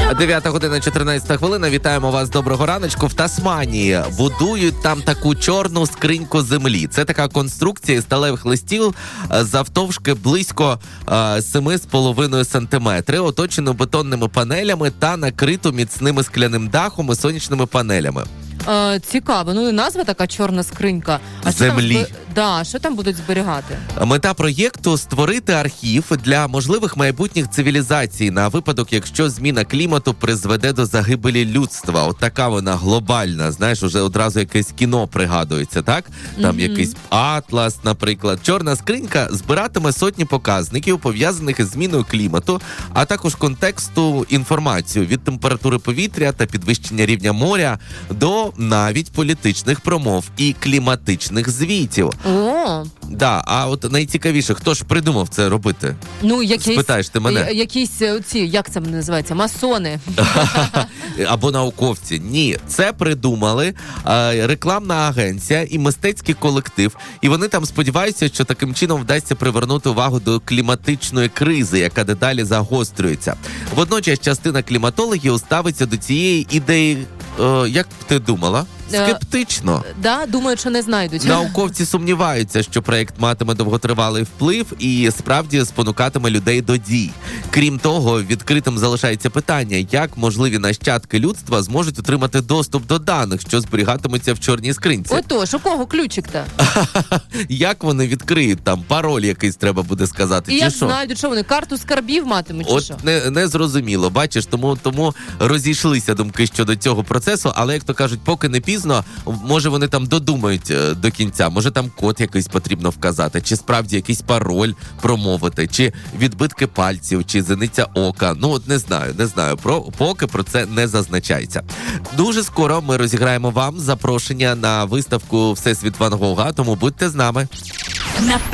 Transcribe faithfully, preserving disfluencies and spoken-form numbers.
дев'ята година, чотирнадцята хвилина. Вітаємо вас, доброго раночку. В Тасманії будують там таку чорну скриньку землі. Це така конструкція із сталевих листів завтовшки близько семи з половиною сантиметри, оточену бетонними панелями та накриту міцними скляним дахом і сонячними панелями. Е, цікаво. Ну і назва така чорна скринька. А Землі. Що там, да, що там будуть зберігати? Мета проєкту – створити архів для можливих майбутніх цивілізацій на випадок, якщо зміна клімату призведе до загибелі людства. От така вона глобальна, знаєш, уже одразу якесь кіно пригадується, так? Там mm-hmm. якийсь атлас, наприклад. Чорна скринька збиратиме сотні показників, пов'язаних із зміною клімату, а також контексту інформацію від температури повітря та підвищення рівня моря до навіть політичних промов і кліматичних звітів. О! Да, а от найцікавіше, хто ж придумав це робити? Ну, якісь, спитаєш ти мене. Якісь ці, як це називається, масони. Або науковці. Ні, це придумали е, рекламна агенція і мистецький колектив. І вони там сподіваються, що таким чином вдасться привернути увагу до кліматичної кризи, яка дедалі загострюється. Водночас частина кліматологів ставиться до цієї ідеї, е, як ти думала? Скептично. Е, да, думаю, що не знайдуть. Науковці сумніваються, що проєкт матиме довготривалий вплив і справді спонукатиме людей до дій. Крім того, відкритим залишається питання, як можливі нащадки людства зможуть отримати доступ до даних, що зберігатимуться в чорній скринці. Отож, у кого ключик-то? Як вони відкриють там? Пароль якийсь треба буде сказати. І чи як що? знайдуть, що вони карту скарбів матимуть, чи От що? Не, не зрозуміло, бачиш, тому, тому розійшлися думки щодо цього процесу, але, як то кажуть, поки не пізно, може вони там додумають до кінця, може там код якийсь потрібно вказати, чи справді якийсь пароль промовити, чи відбитки пальців, чи зіниця ока. Ну, от не знаю, не знаю, про, поки про це не зазначається. Дуже скоро ми розіграємо вам запрошення на виставку «Всесвіт Ван Гога», тому будьте з нами.